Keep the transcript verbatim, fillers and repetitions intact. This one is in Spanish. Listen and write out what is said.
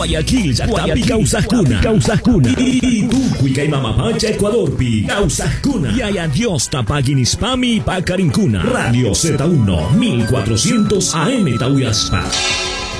Guayaquil, Yactapi, Causascuna, Causascuna, y Tucuica y Mamapacha, Ecuador, Pi, Causascuna, y adiós, Tapaguinispami, Pacarincuna, Radio Z uno, mil cuatrocientos A M Tauyaspa.